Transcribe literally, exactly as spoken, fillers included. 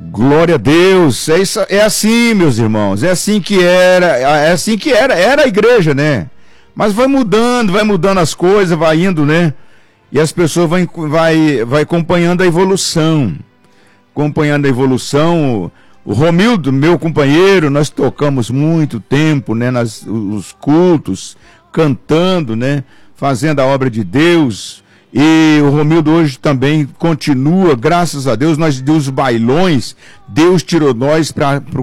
Glória a Deus, é, isso, é assim, meus irmãos, é assim que era, é assim que era, era a igreja, né? Mas vai mudando, vai mudando as coisas, vai indo, né? E as pessoas vão vai, vai acompanhando a evolução, acompanhando a evolução. O Romildo, meu companheiro, nós tocamos muito tempo, né? Nas, os cultos, cantando, né? Fazendo a obra de Deus. E o Romildo hoje também continua, graças a Deus, nós dos bailões, Deus tirou nós para